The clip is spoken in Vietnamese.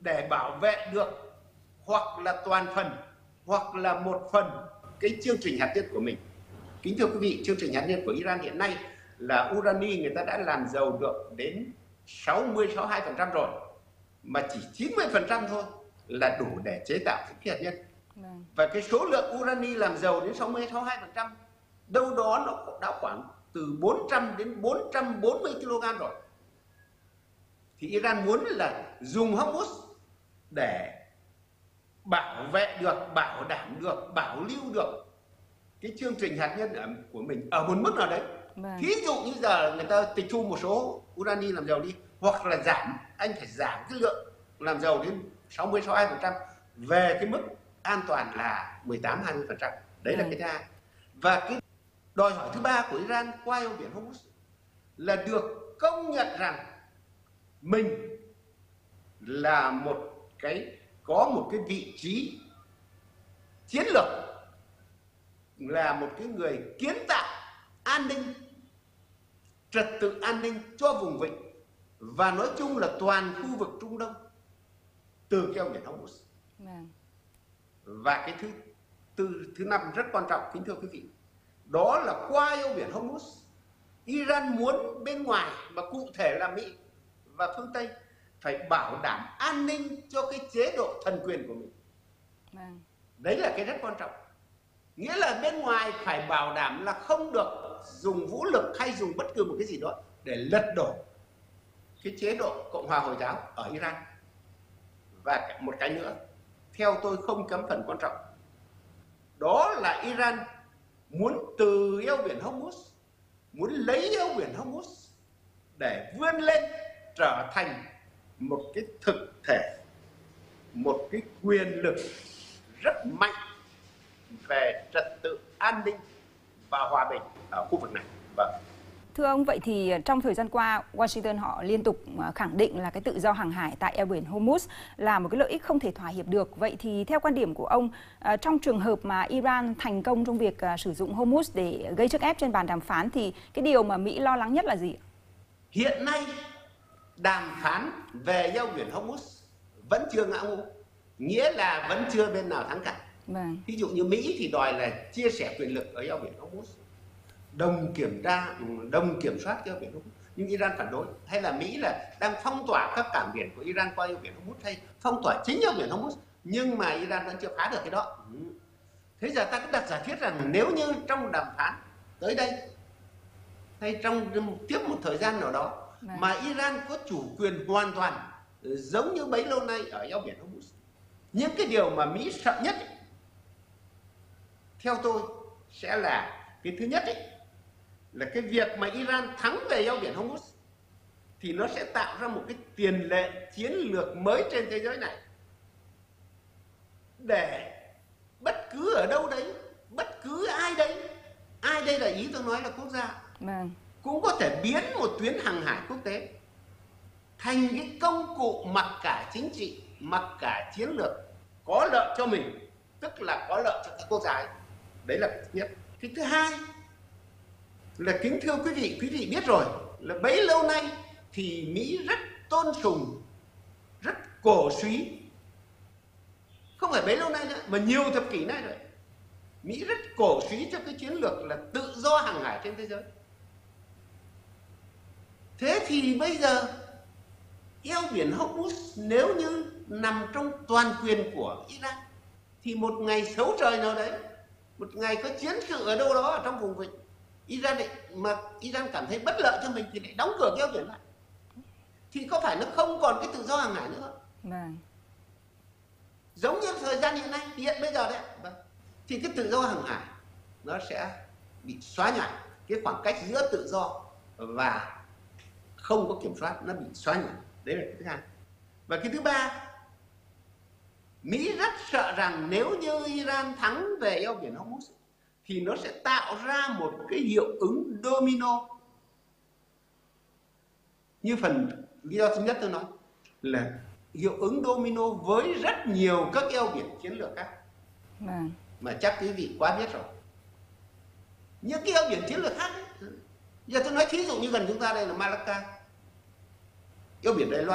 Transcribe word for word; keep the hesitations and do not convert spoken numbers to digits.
để bảo vệ được hoặc là toàn phần hoặc là một phần cái chương trình hạt nhân của mình. Kính thưa quý vị, chương trình hạt nhân của Iran hiện nay là urani người ta đã làm giàu được đến sáu mươi sáu mươi hai phần trăm rồi, mà chỉ chín mươi phần trăm thôi là đủ để chế tạo vũ khí hạt nhân. Và cái số lượng urani làm giàu đến sáu mươi sáu mươi hai phần trăm đâu đó nó đã khoảng từ bốn trăm đến bốn trăm bốn mươi ki lô gam rồi. Thì Iran muốn là dùng Hormuz để bảo vệ được, bảo đảm được, bảo lưu được cái chương trình hạt nhân của mình ở một mức nào đấy. Vâng. Thí dụ như giờ người ta tịch thu một số urani làm giàu đi, hoặc là giảm, anh phải giảm cái lượng làm giàu đến sáu mươi sáu mươi hai phần trăm về cái mức an toàn là mười tám hai mươi phần trăm. Đấy là cái thứ hai. Và cái đòi hỏi thứ ba của Iran qua eo biển Hormuz là được công nhận rằng mình là một cái có một cái vị trí chiến lược, là một cái người kiến tạo an ninh, trật tự an ninh cho vùng vịnh và nói chung là toàn khu vực Trung Đông từ eo biển Hormuz. Và cái thứ tư, thứ năm rất quan trọng, kính thưa quý vị, đó là qua eo biển Hormuz, Iran muốn bên ngoài, mà cụ thể là Mỹ và phương Tây, phải bảo đảm an ninh cho cái chế độ thần quyền của mình. Đấy là cái rất quan trọng. Nghĩa là bên ngoài phải bảo đảm là không được dùng vũ lực hay dùng bất cứ một cái gì đó để lật đổ cái chế độ Cộng hòa Hồi giáo ở Iran. Và một cái nữa, theo tôi không kém phần quan trọng, đó là Iran muốn từ eo biển Hormuz, muốn lấy eo biển Hormuz để vươn lên trở thành một cái thực thể, một cái quyền lực rất mạnh về trật tự an ninh và hòa bình ở khu vực này. Vâng. Thưa ông, vậy thì trong thời gian qua, Washington họ liên tục khẳng định là cái tự do hàng hải tại eo biển Hormuz là một cái lợi ích không thể thỏa hiệp được. Vậy thì theo quan điểm của ông, trong trường hợp mà Iran thành công trong việc sử dụng Hormuz để gây sức ép trên bàn đàm phán thì cái điều mà Mỹ lo lắng nhất là gì? Hiện nay đàm phán về eo biển Hormuz vẫn chưa ngã ngũ, nghĩa là vẫn chưa bên nào thắng cả. Vâng. Ví dụ như Mỹ thì đòi là chia sẻ quyền lực ở eo biển Hormuz, đồng kiểm tra, đồng kiểm soát eo biển Hormuz, nhưng Iran phản đối. Hay là Mỹ là đang phong tỏa các cảng biển của Iran qua eo biển Hormuz, hay phong tỏa chính eo biển Hormuz, nhưng mà Iran vẫn chưa phá được cái đó. Thế giờ ta cũng đặt giả thiết rằng nếu như trong đàm phán tới đây hay trong tiếp một thời gian nào đó mà Iran có chủ quyền hoàn toàn giống như bấy lâu nay ở eo biển Hormuz, những cái điều mà Mỹ sợ nhất ấy, theo tôi sẽ là cái thứ nhất ấy, là cái việc mà Iran thắng về eo biển Hormuz thì nó sẽ tạo ra một cái tiền lệ chiến lược mới trên thế giới này, để bất cứ ở đâu đấy, bất cứ ai đấy, ai đây là ý tôi nói là quốc gia, cũng có thể biến một tuyến hàng hải quốc tế thành cái công cụ mặc cả chính trị, mặc cả chiến lược, có lợi cho mình, tức là có lợi cho các quốc gia ấy. Đấy là thứ nhất. Cái thứ hai là, kính thưa quý vị, quý vị biết rồi, là bấy lâu nay thì Mỹ rất tôn sùng, rất cổ suý, không phải bấy lâu nay nữa, mà nhiều thập kỷ nay rồi, Mỹ rất cổ suý cho cái chiến lược là tự do hàng hải trên thế giới. Thế thì bây giờ eo biển Hormuz nếu như nằm trong toàn quyền của Iran thì một ngày xấu trời nào đấy, một ngày có chiến sự ở đâu đó ở trong vùng vịnh, Iran định, mà Iran cảm thấy bất lợi cho mình thì lại đóng cửa eo biển lại, thì có phải nó không còn cái tự do hàng hải nữa không? Vâng. Giống như thời gian hiện nay, hiện bây giờ đấy, vâng, thì cái tự do hàng hải nó sẽ bị xóa nhòa, cái khoảng cách giữa tự do và không có kiểm soát nó bị xóa nhòa. Đấy là cái thứ hai. Và cái thứ ba, Mỹ rất sợ rằng nếu như Iran thắng về eo biển Hormuz thì nó sẽ tạo ra một cái hiệu ứng domino. Như phần lý do thứ nhất tôi nói là hiệu ứng domino với rất nhiều các eo biển chiến lược khác. Vâng. Mà chắc quý vị quá biết rồi. Những cái eo biển chiến lược khác ấy, giờ tôi nói thí dụ như gần chúng ta đây là Malacca, eo biển Đài Loan.